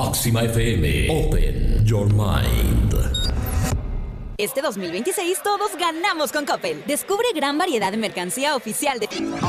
Máxima FM. Open your mind. Este 2026 todos ganamos con Coppel. Descubre gran variedad de mercancía oficial de